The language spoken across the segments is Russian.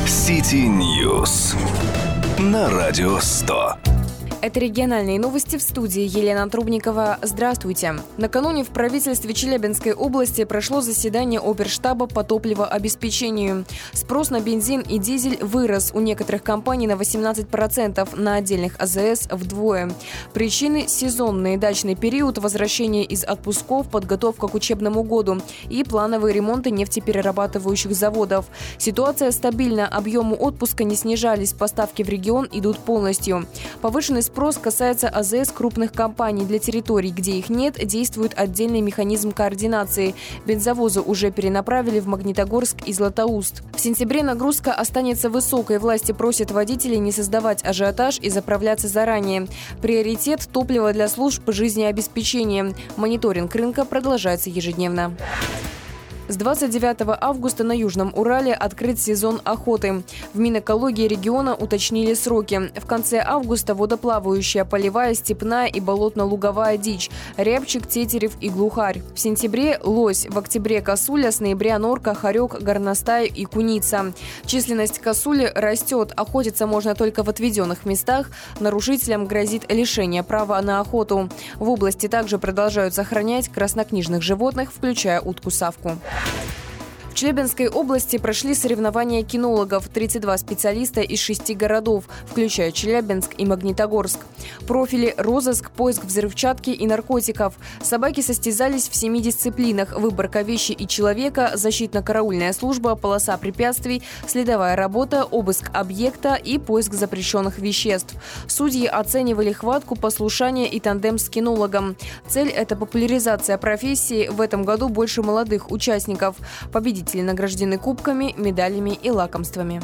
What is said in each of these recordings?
City News на Радио 100. Это региональные новости, в студии Елена Трубникова. Здравствуйте. Накануне в правительстве Челябинской области прошло заседание оперштаба по топливообеспечению. Спрос на бензин и дизель вырос у некоторых компаний на 18%, на отдельных АЗС вдвое. Причины – сезонный дачный период, возвращение из отпусков, подготовка к учебному году и плановые ремонты нефтеперерабатывающих заводов. Ситуация стабильна, объемы отпуска не снижались, поставки в регион идут полностью. Повышенный спрос касается АЗС крупных компаний. Для территорий, где их нет, действует отдельный механизм координации. Бензовозы уже перенаправили в Магнитогорск и Златоуст. В сентябре нагрузка останется высокой. Власти просят водителей не создавать ажиотаж и заправляться заранее. Приоритет – топливо для служб жизнеобеспечения. Мониторинг рынка продолжается ежедневно. С 29 августа на Южном Урале открыт сезон охоты. В Минэкологии региона уточнили сроки. В конце августа водоплавающая, полевая, степная и болотно-луговая дичь, рябчик, тетерев и глухарь. В сентябре – лось, в октябре – косуля, с ноября – норка, хорек, горностай и куница. Численность косули растет, охотиться можно только в отведенных местах. Нарушителям грозит лишение права на охоту. В области также продолжают сохранять краснокнижных животных, включая утку-савку. В Челябинской области прошли соревнования кинологов. 32 специалиста из 6 городов, включая Челябинск и Магнитогорск. Профили – розыск, поиск взрывчатки и наркотиков. Собаки состязались в 7 дисциплинах: выборка вещи и человека, защитно-караульная служба, полоса препятствий, следовая работа, обыск объекта и поиск запрещенных веществ. Судьи оценивали хватку, послушание и тандем с кинологом. Цель – это популяризация профессии. В этом году больше молодых участников. Победители награждены кубками, медалями и лакомствами.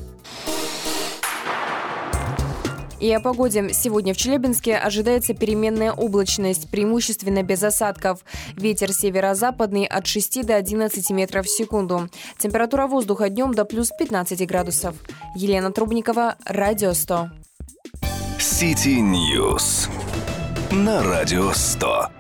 И о погоде. Сегодня в Челябинске ожидается переменная облачность, преимущественно без осадков. Ветер северо-западный от 6 до 11 метров в секунду. Температура воздуха днем до плюс 15 градусов. Елена Трубникова, Радио 100. City News на Радио 100.